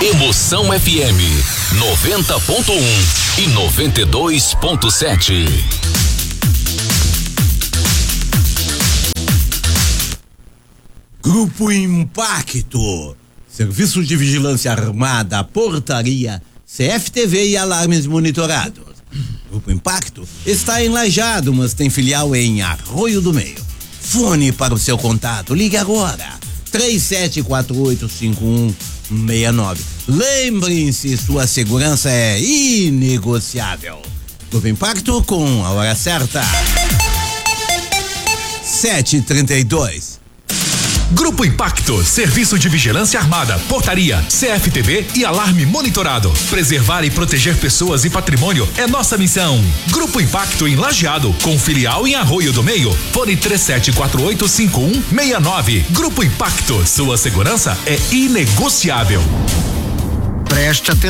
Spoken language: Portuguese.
Emoção FM 90.1 e 92.7. Grupo Impacto, Serviço de Vigilância Armada, Portaria, CFTV e alarmes monitorados. Grupo Impacto está em Lajeado, mas tem filial em Arroio do Meio. Fone para o seu contato, ligue agora, 37485169. Lembrem-se, sua segurança é inegociável. Grupo Impacto com a hora certa, 7h32. Grupo Impacto, Serviço de Vigilância Armada, Portaria, CFTV e alarme monitorado. Preservar e proteger pessoas e patrimônio é nossa missão. Grupo Impacto em Lajeado, com filial em Arroio do Meio. Fone 37485169. Grupo Impacto, sua segurança é inegociável. Preste atenção.